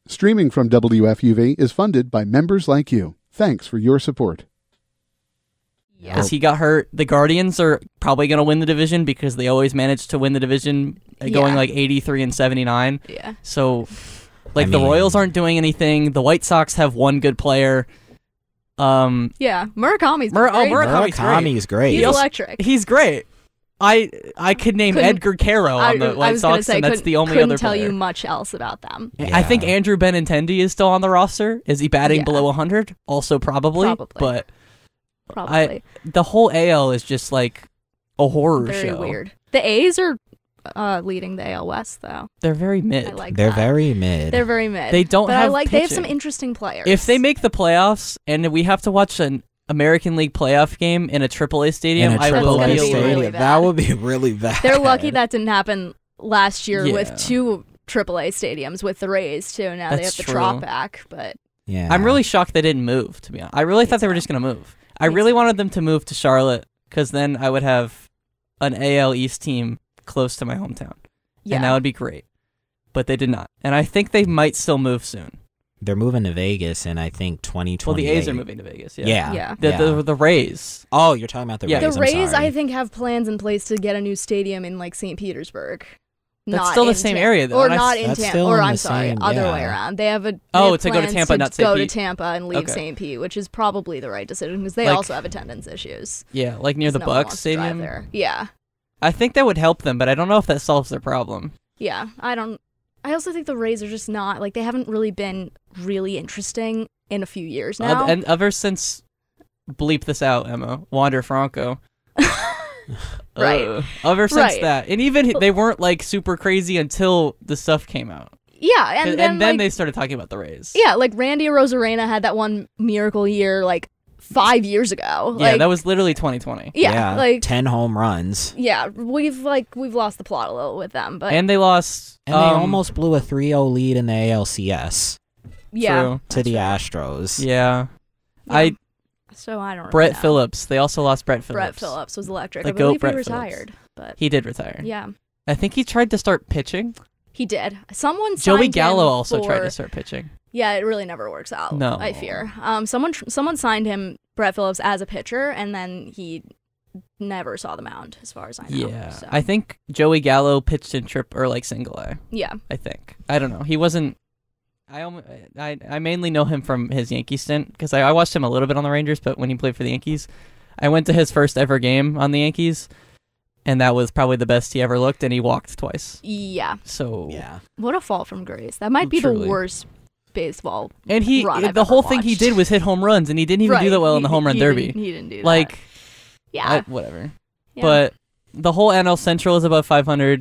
Streaming from WFUV is funded by members like you. Thanks for your support. Yeah. Because he got hurt. The Guardians are probably going to win the division because they always manage to win the division going like 83-79. Yeah. So, the Royals aren't doing anything. The White Sox have one good player. Murakami's great. Murakami's great. He's electric. He's great. I could name Edgar Caro on the White Sox, and that's the only other player. Couldn't tell you much else about them. Yeah. I think Andrew Benintendi is still on the roster. Is he batting below 100? Also probably. But the whole AL is just like a horror show. Very weird. The A's are leading the AL West, though. They're very mid. I like They're that. very mid. They're very mid. They don't have pitching. They have some interesting players. If they make the playoffs and we have to watch an American League playoff game in a AAA stadium, I will be really bad. That would be really bad. They're lucky that didn't happen last year with 2 AAA stadiums with the Rays, too. Now they have the Trop back, but... Yeah. I'm really shocked they didn't move, to be honest. I really thought they were just going to move. I really wanted them to move to Charlotte, because then I would have an AL East team close to my hometown. Yeah. And that would be great. But they did not. And I think they might still move soon. They're moving to Vegas in, I think, 2028. Well, the A's are moving to Vegas, yeah. The Rays. Oh, you're talking about the Rays. The Rays, I think, have plans in place to get a new stadium in, St. Petersburg. That's still the same area, though. Or not in Tampa. Or, I'm sorry, other way around. They have to go to Tampa, not St. Pete. Go to Tampa and leave St. Pete, which is probably the right decision, because they also have attendance issues. Yeah, near the Bucks Stadium. Yeah. I think that would help them, but I don't know if that solves their problem. Yeah, I also think the Rays are just not, they haven't really been really interesting in a few years now. And ever since, bleep this out, Emma, Wander Franco. Right. Ever since that. And even they weren't, super crazy until the stuff came out. Yeah, and then they started talking about the Rays. Yeah, Randy Arozarena had that one miracle year, 5 years ago. Yeah, that was literally 2020. Yeah, 10 home runs. Yeah, we've lost the plot a little with them, but and they lost. And they almost blew a 3-0 lead in the ALCS. Yeah, to the Astros. Yeah. So I don't. Brett know. Phillips. They also lost Brett Phillips. Brett Phillips was electric. I believe Brett he retired, Phillips. but he did retire. Yeah, I think he tried to start pitching. He did. Someone Joey Gallo also tried to start pitching. Yeah, it really never works out. No, I fear. Someone signed him, Brett Phillips, as a pitcher, and then he never saw the mound, as far as I know. Yeah, so. I think Joey Gallo pitched in single A. Yeah, I think. I don't know. He wasn't. I mainly know him from his Yankee stint because I watched him a little bit on the Rangers, but when he played for the Yankees, I went to his first ever game on the Yankees. And that was probably the best he ever looked, and he walked twice. Yeah. So what a fall from grace. That might be the worst baseball. And the whole thing he did was hit home runs, and he didn't even do that well in the home run derby. He didn't do that. Whatever. Yeah. But the whole NL Central is above 500.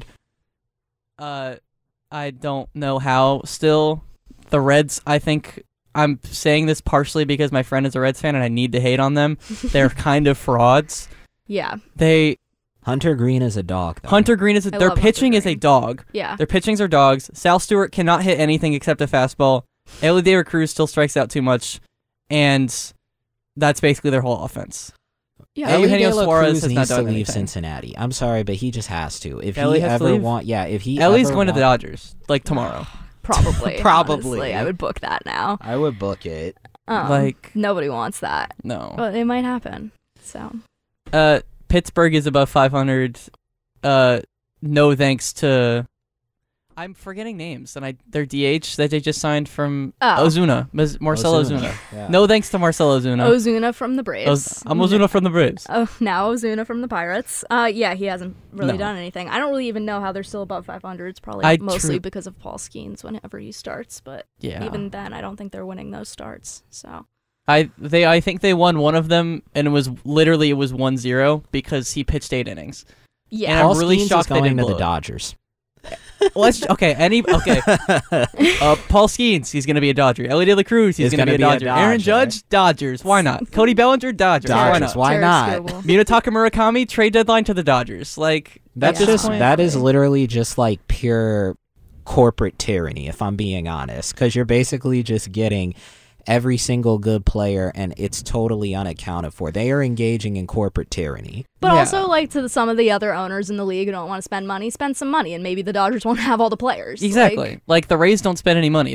I don't know how. Still, the Reds. I think I'm saying this partially because my friend is a Reds fan, and I need to hate on them. They're kind of frauds. Yeah. Hunter Green is a dog, though. Hunter Green is their pitching is a dog. Yeah. Their pitchings are dogs. Sal Stewart cannot hit anything except a fastball. Elly De La Cruz still strikes out too much, and that's basically their whole offense. Yeah. Eugenio Suarez Suarez has needs not to done leave anything. Cincinnati. I'm sorry, but he just has to. If Elly he has to ever leave? if he Ellie's ever going to the Dodgers tomorrow. Probably. Probably. Honestly, I would book that now. I would book it. Nobody wants that. No. But it might happen. So. Pittsburgh is above 500. No thanks to... I'm forgetting names, and their DH that they just signed from Ozuna, Marcell Ozuna. Yeah. No thanks to Marcell Ozuna. Ozuna from the Braves. I'm Ozuna from the Braves. Oh, now Ozuna from the Pirates. Yeah, he hasn't really done anything. I don't really even know how they're still above 500. It's probably mostly because of Paul Skeens whenever he starts, but even then, I don't think they're winning those starts. So. I think they won one of them, and it was 1-0 because he pitched 8 innings. Yeah, and I'm really shocked they didn't to blow the it. Dodgers. Paul Skeens, he's gonna be a Dodger. Elly De La Cruz, he's gonna be a Dodger. Aaron Judge, Dodgers. Why not? Cody Bellinger, Dodgers. Why not? Munetaka Murakami, trade deadline to the Dodgers. That is literally just pure corporate tyranny, if I'm being honest, because you're basically just getting every single good player, and it's totally unaccounted for. They are engaging in corporate tyranny. But also, to some of the other owners in the league who don't want to spend money, spend some money, and maybe the Dodgers won't have all the players. Exactly. The Rays don't spend any money.